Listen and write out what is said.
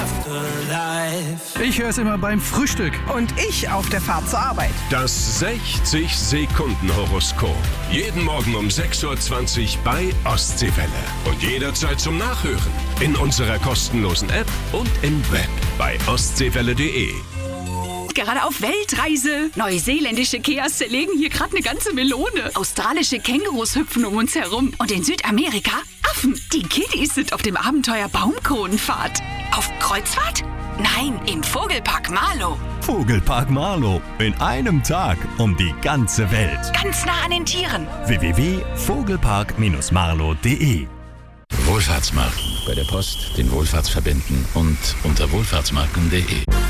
Ich höre es immer beim Frühstück. Und ich auf der Fahrt zur Arbeit. Das 60-Sekunden-Horoskop. Jeden Morgen um 6.20 Uhr bei Ostseewelle. Und jederzeit zum Nachhören. In unserer kostenlosen App und im Web bei ostseewelle.de. Gerade auf Weltreise. Neuseeländische Keas zerlegen hier gerade eine ganze Melone. Australische Kängurus hüpfen um uns herum. Und in Südamerika Affen. Die Kiddies sind auf dem Abenteuer Baumkronenfahrt. Auf Kreuzfahrt? Nein, im Vogelpark Marlow. Vogelpark Marlow. In einem Tag um die ganze Welt. Ganz nah an den Tieren. www.vogelpark-marlow.de. Wohlfahrtsmarken. Bei der Post, den Wohlfahrtsverbänden und unter wohlfahrtsmarken.de.